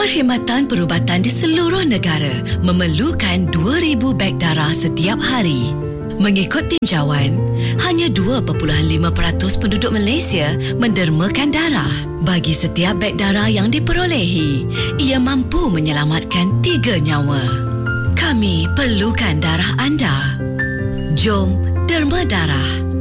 Perkhidmatan perubatan di seluruh negara memerlukan 2,000 beg darah setiap hari. Mengikut tinjauan, hanya 2.5% penduduk Malaysia mendermakan darah. Bagi setiap beg darah yang diperolehi, ia mampu menyelamatkan 3 nyawa. Kami perlukan darah anda. Jom derma darah.